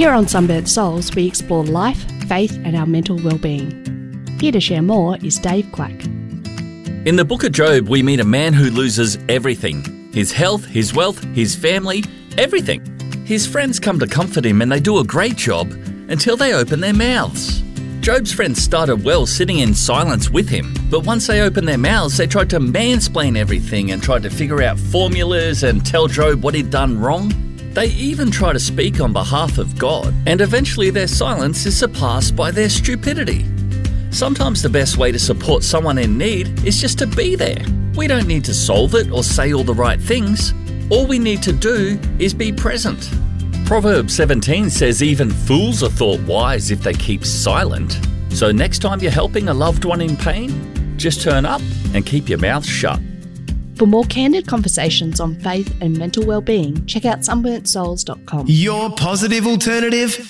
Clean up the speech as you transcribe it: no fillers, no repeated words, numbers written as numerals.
Here on Sunburnt Souls, we explore life, faith and our mental well-being. Here to share more is Dave Quack. In the book of Job, we meet a man who loses everything. His health, his wealth, his family, everything. His friends come to comfort him and they do a great job until they open their mouths. Job's friends started well sitting in silence with him, but once they opened their mouths, they tried to mansplain everything and tried to figure out formulas and tell Job what he'd done wrong. They even try to speak on behalf of God, and eventually their silence is surpassed by their stupidity. Sometimes the best way to support someone in need is just to be there. We don't need to solve it or say all the right things. All we need to do is be present. Proverbs 17 says even fools are thought wise if they keep silent. So next time you're helping a loved one in pain, just turn up and keep your mouth shut. For more candid conversations on faith and mental well-being, check out sunburntsouls.com. Your positive alternative